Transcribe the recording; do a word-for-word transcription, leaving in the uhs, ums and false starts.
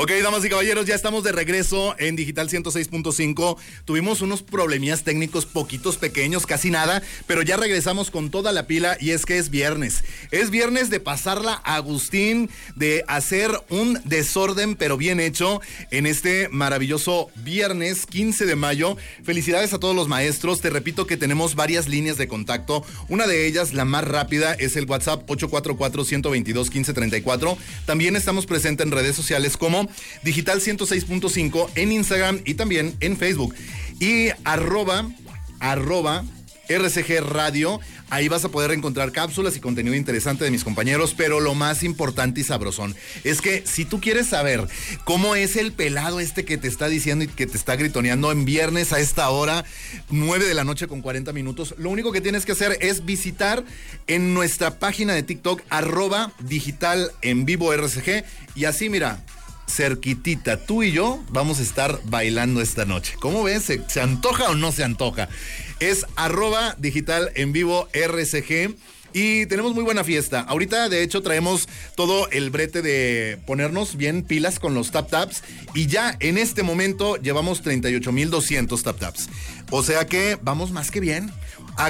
Ok, damas y caballeros, ya estamos de regreso en Digital ciento seis punto cinco. Tuvimos unos problemillas técnicos poquitos, pequeños, casi nada, pero ya regresamos con toda la pila y es que es viernes. Es viernes de pasarla a Agustín, de hacer un desorden pero bien hecho en este maravilloso viernes quince de mayo. Felicidades a todos los maestros. Te repito que tenemos varias líneas de contacto. Una de ellas, la más rápida, es el WhatsApp ocho cuatro cuatro, uno dos dos, uno cinco tres cuatro. También estamos presentes en redes sociales como Digital ciento seis punto cinco en Instagram y también en Facebook. Y arroba, arroba R C G Radio. Ahí vas a poder encontrar cápsulas y contenido interesante de mis compañeros, pero lo más importante y sabrosón es que si tú quieres saber cómo es el pelado este que te está diciendo y que te está gritoneando en viernes a esta hora, nueve de la noche con cuarenta minutos, lo único que tienes que hacer es visitar en nuestra página de TikTok, arroba digital en vivo R C G, y así mira, cerquitita, tú y yo vamos a estar bailando esta noche. ¿Cómo ves? ¿Se, se antoja o no se antoja? Es arroba digital en vivo R C G y tenemos muy buena fiesta. Ahorita, de hecho, traemos todo el brete de ponernos bien pilas con los tap taps y ya en este momento llevamos treinta y ocho mil doscientos tap taps. O sea que vamos más que bien.